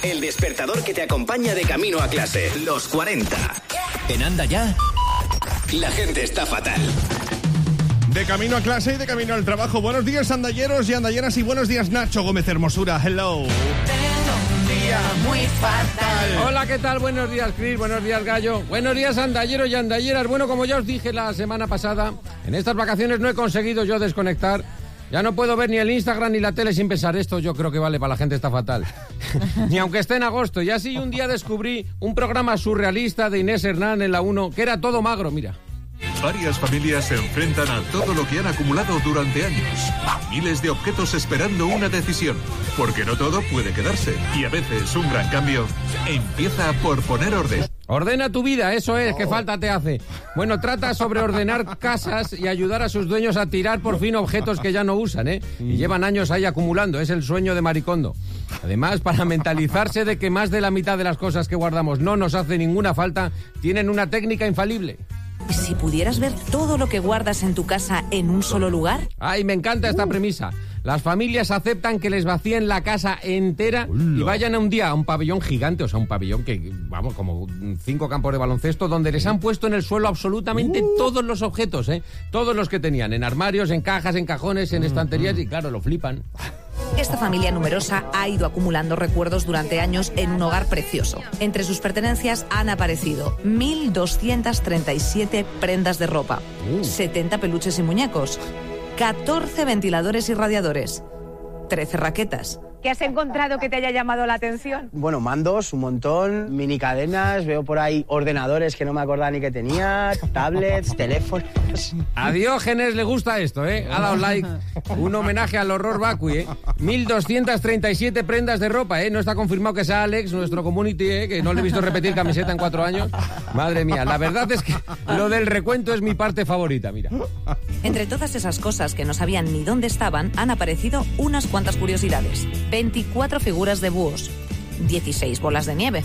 El despertador que te acompaña de camino a clase. Los 40. En Anda Ya, la gente está fatal. De camino a clase y de camino al trabajo. Buenos días, andalleros y andalleras, y buenos días, Nacho Gómez Hermosura. Hello. Muy fatal. Hola, ¿qué tal? Buenos días, Cris. Buenos días, Gallo. Buenos días, andalleros y andalleras. Bueno, como ya os dije la semana pasada, en estas vacaciones no he conseguido yo desconectar. Ya no puedo ver ni el Instagram ni la tele sin pensar, esto yo creo que vale para la gente, está fatal. Ni aunque esté en agosto. Y así un día descubrí un programa surrealista de Inés Hernán en la 1, que era todo magro, mira. Varias familias se enfrentan a todo lo que han acumulado durante años. Miles de objetos esperando una decisión. Porque no todo puede quedarse. Y a veces un gran cambio empieza por poner orden. Ordena tu vida, eso es, que falta te hace. Bueno, trata sobre ordenar casas y ayudar a sus dueños a tirar por fin objetos que ya no usan, ¿eh? Y llevan años ahí acumulando, es el sueño de Maricondo. Además, para mentalizarse de que más de la mitad de las cosas que guardamos no nos hace ninguna falta, tienen una técnica infalible. Si pudieras ver todo lo que guardas en tu casa en un solo lugar. Ay, me encanta esta premisa. Las familias aceptan que les vacíen la casa entera y vayan a un día a un pabellón gigante, o sea, un pabellón que, vamos, como 5 campos de baloncesto, donde les han puesto en el suelo absolutamente todos los objetos, ¿eh? Todos los que tenían, en armarios, en cajas, en cajones, en estanterías, y claro, lo flipan. Esta familia numerosa ha ido acumulando recuerdos durante años en un hogar precioso. Entre sus pertenencias han aparecido 1.237 prendas de ropa, 70 peluches y muñecos, 14 ventiladores y radiadores, 13 raquetas. ¿Qué has encontrado que te haya llamado la atención? Bueno, mandos, un montón, mini cadenas, veo por ahí ordenadores que no me acordaba ni que tenía, tablets, teléfonos. A Diógenes le gusta esto, ¿eh? Ha dado like. Un homenaje al horror vacui, ¿eh? 1.237 prendas de ropa, ¿eh? No está confirmado que sea Alex, nuestro community, ¿eh? Que no le he visto repetir camiseta en 4 años. Madre mía, la verdad es que lo del recuento es mi parte favorita, mira. Entre todas esas cosas que no sabían ni dónde estaban, han aparecido unas cuantas curiosidades. 24 figuras de búhos, 16 bolas de nieve,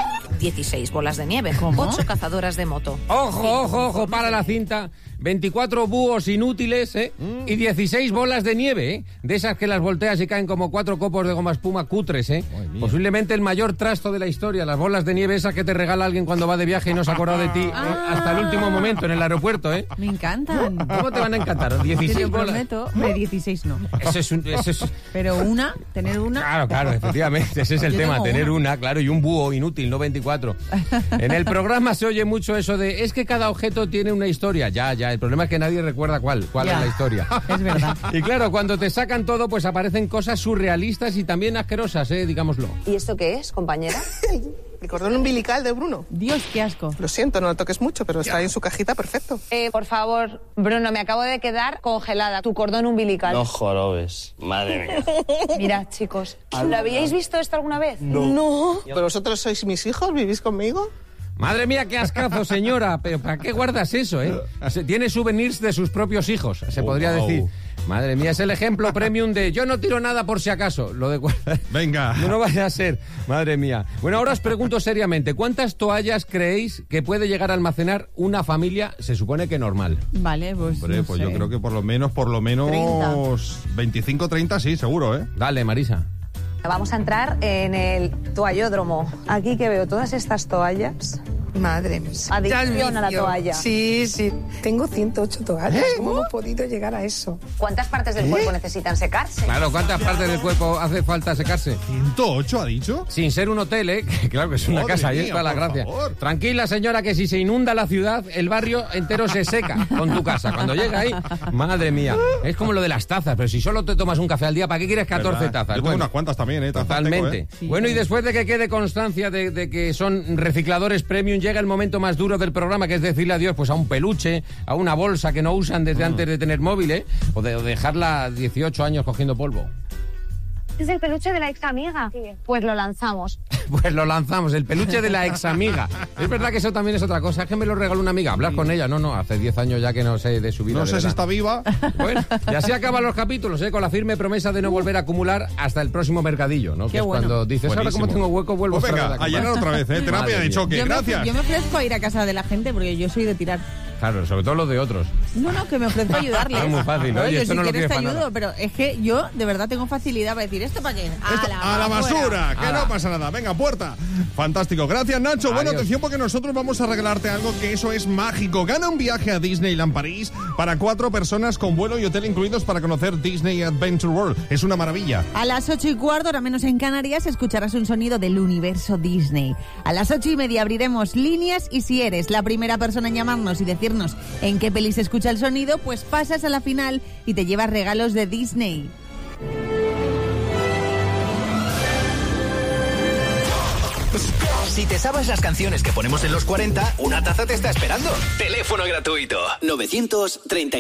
16 bolas de nieve, 8 cazadoras de moto. Ojo, para la cinta. 24 búhos inútiles, ¿eh? Y 16 bolas de nieve, ¿eh? De esas que las volteas y caen como 4 copos de goma espuma cutres, ¿eh? Posiblemente el mayor trasto de la historia, las bolas de nieve esas que te regala alguien cuando va de viaje y no se ha acordado de ti hasta el último momento en el aeropuerto, ¿eh? Me encantan. ¿Cómo te van a encantar? 16 te bolas. Prometo, de 16 no. Eso es... Pero tener una... Claro, efectivamente, ese es el tema, tener una, claro, y un búho inútil, no 24. En el programa se oye mucho eso de, es que cada objeto tiene una historia, ya, el problema es que nadie recuerda cuál es la historia. Es verdad. Y claro, cuando te sacan todo, pues aparecen cosas surrealistas y también asquerosas, digámoslo. ¿Y esto qué es, compañera? El cordón umbilical de Bruno. Dios, qué asco. Lo siento, no lo toques mucho, pero está ahí en su cajita perfecto. Por favor, Bruno, me acabo de quedar congelada. Tu cordón umbilical. No jorobes, madre mía. Mirad, chicos, ¿lo habíais visto esto alguna vez? No. ¿Pero vosotros sois mis hijos? ¿Vivís conmigo? Madre mía, qué ascazo, señora. ¿Pero para qué guardas eso, eh? Tiene souvenirs de sus propios hijos, se podría decir. Madre mía, es el ejemplo premium de yo no tiro nada por si acaso. Lo de... Venga. No vaya a ser, madre mía. Bueno, ahora os pregunto seriamente, ¿cuántas toallas creéis que puede llegar a almacenar una familia, se supone que normal? Vale, pues Hombre, no pues sé. yo creo que por lo menos 25, 30, sí, seguro, ¿eh? Dale, Marisa. Vamos a entrar en el toallódromo. Aquí que veo todas estas toallas. Madre mía. Adicción a la toalla. Sí. Tengo 108 toallas. ¿Cómo hemos podido llegar a eso? ¿Cuántas partes del cuerpo necesitan secarse? Claro, ¿cuántas partes del cuerpo hace falta secarse? 108, ¿ha dicho? Sin ser un hotel, ¿eh? Que claro que es una Madre casa, ahí mía, está la por gracia. favor. Tranquila, señora, que si se inunda la ciudad, el barrio entero se seca con tu casa. Cuando llega ahí, madre mía, es como lo de las tazas, pero si solo te tomas un café al día, ¿para qué quieres 14 ¿Verdad? tazas? Yo tengo unas cuantas también, ¿eh? Tazas Totalmente. tengo, ¿eh? Sí, Bueno, y claro. después de que quede constancia de que son recicladores premium, llega el momento más duro del programa, que es decirle adiós pues a un peluche, a una bolsa que no usan desde antes de tener móvil, ¿eh? O de dejarla 18 años cogiendo polvo. Es el peluche de la ex amiga. Pues lo lanzamos. Pues lo lanzamos, el peluche de la ex amiga. Es verdad que eso también es otra cosa, es que me lo regaló una amiga, hablar con ella, no, hace 10 años ya que no sé de su vida. No de sé si verdad. está viva. Bueno, y así acaban los capítulos, con la firme promesa de no volver a acumular hasta el próximo mercadillo, ¿no? Qué Que es bueno. cuando dices, ahora Buenísimo. como tengo hueco, vuelvo Pues otra venga, vez a llenar otra vez, ¿eh? Terapia Madre de mía. choque, gracias. Yo me ofrezco a ir a casa de la gente porque yo soy de tirar. Claro, sobre todo los de otros. No, que me ofrezco a ayudarles. Es muy fácil. No, Oye, yo esto si no lo quieres quieres te para ayudo, nada. pero es que yo de verdad tengo facilidad para decir, ¿esto para qué? A la basura, que Ala. no pasa nada. Venga, puerta. Fantástico. Gracias, Nacho. Bueno, Adiós. atención porque nosotros vamos a regalarte algo que eso es mágico. Gana un viaje a Disneyland París para 4 personas con vuelo y hotel incluidos para conocer Disney Adventure World. Es una maravilla. A las 8:15, ahora menos en Canarias, escucharás un sonido del universo Disney. A las 8:30 abriremos líneas y si eres la primera persona en llamarnos y decirnos en qué peli se escucha el sonido, pues pasas a la final y te llevas regalos de Disney. Si te sabes las canciones que ponemos en los 40, una taza te está esperando. Teléfono gratuito 930